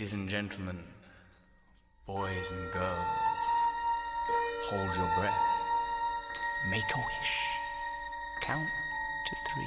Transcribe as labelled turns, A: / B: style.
A: Ladies and gentlemen, boys and girls, hold your breath, make a wish, count to 3.